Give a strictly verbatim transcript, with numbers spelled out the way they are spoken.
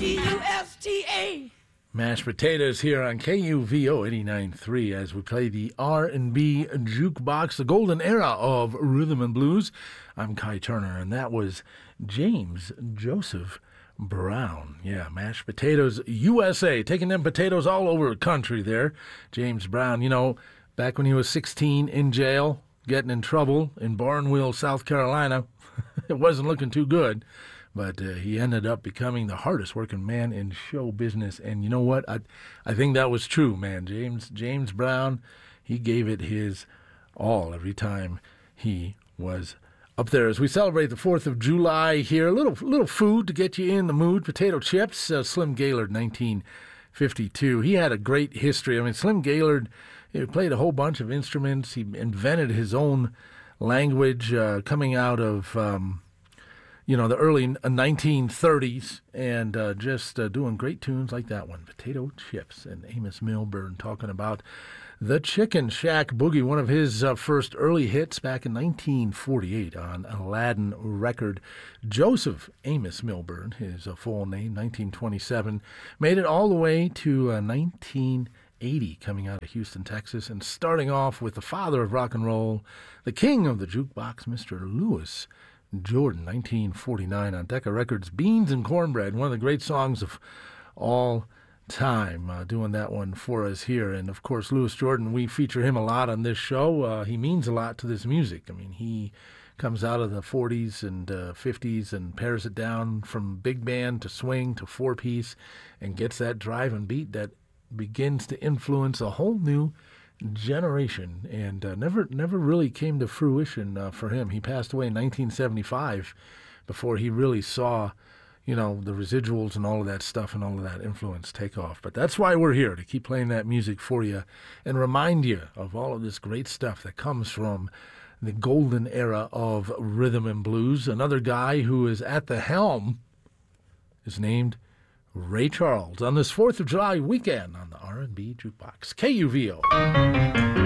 G U S T A. Mashed Potatoes here on K U V O eighty-nine point three as we play the R and B Jukebox, the golden era of rhythm and blues. I'm Kai Turner, and that was James Joseph Brown. Yeah, Mashed Potatoes U S A, taking them potatoes all over the country there. James Brown, you know, back when he was sixteen in jail, getting in trouble in Barnwell, South Carolina, it wasn't looking too good. But uh, he ended up becoming the hardest working man in show business. And you know what? I I think that was true, man. James James Brown, he gave it his all every time he was up there. As we celebrate the fourth of July here, a little little food to get you in the mood. Potato chips, uh, Slim Gaillard, nineteen fifty-two. He had a great history. I mean, Slim Gaillard, he played a whole bunch of instruments. He invented his own language uh, coming out of... Um, you know, the early nineteen thirties, and uh, just uh, doing great tunes like that one, Potato Chips, and Amos Milburn talking about the Chicken Shack Boogie, one of his uh, first early hits back in nineteen forty-eight on Aladdin record. Joseph Amos Milburn, his uh, full name, nineteen twenty-seven, made it all the way to uh, nineteen eighty, coming out of Houston, Texas, and starting off with the father of rock and roll, the king of the jukebox, Mister Louis Jordan, nineteen forty-nine on Decca Records, Beans and Cornbread, one of the great songs of all time, uh, doing that one for us here. And, of course, Louis Jordan, we feature him a lot on this show. Uh, he means a lot to this music. I mean, he comes out of the forties and uh, fifties and pares it down from big band to swing to four-piece and gets that drive and beat that begins to influence a whole new generation, and uh, never never really came to fruition uh, for him. He passed away in nineteen seventy-five before he really saw, you know, the residuals and all of that stuff and all of that influence take off. But that's why we're here, to keep playing that music for you and remind you of all of this great stuff that comes from the golden era of rhythm and blues. Another guy who is at the helm is named Ray Charles on this fourth of July weekend on the R and B Jukebox. K U V O.